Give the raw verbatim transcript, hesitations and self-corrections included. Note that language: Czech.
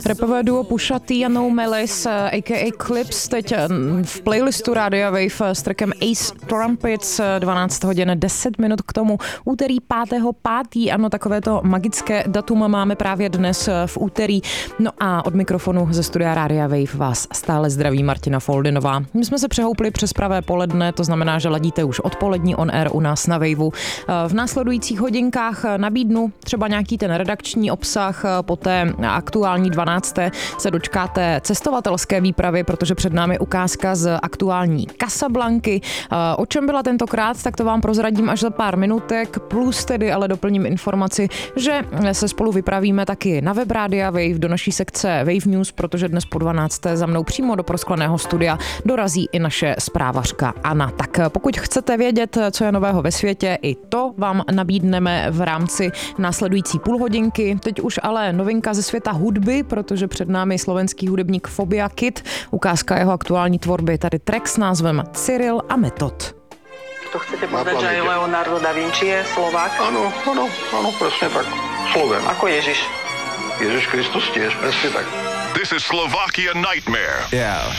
Rapové duo Pusha T a No Malice, a k a. Clips, teď v playlistu Rádia Wave s trackem Ace Trumpets, dvanáct hodin deset minut k tomu, úterý pátého pátého Ano, takovéto magické datum máme právě dnes v úterý. No a od mikrofonu ze studia Rádia Wave vás stále zdraví Martina Foldinová. My jsme se přehoupli přes pravé poledne, to znamená, že ladíte už odpolední on air u nás na Waveu. V následujících hodinkách nabídnu třeba nějaký ten redakční obsah, poté aktuální dvanácté se dočkáte cestovatelské výpravy, protože před námi ukázka z aktuální Casablanky. O čem byla tentokrát, tak to vám prozradím až za pár minutek, plus tedy ale doplním informaci, že se spolu vypravíme taky na web Rádia Wave do naší sekce Wave News, protože dnes po dvanácté za mnou přímo do proskleného studia dorazí i naše zprávařka Anna. Tak pokud chcete vědět, co je nového ve světě, i to vám nabídneme v rámci následující půlhodinky. Teď už ale novinka ze světa hudby, protože před námi slovenský hudebník Phobia Kid, ukázka jeho aktuální tvorby, tady track s názvem Cyril a Metod. To chcete povedať, že aj Leonardo da Vinci je Slovák? Áno, áno, áno, presne tak. Sloven. Ako Ježiš? Ježiš Kristus tiež, presne tak. This is Slovakia Nightmare. Yeah.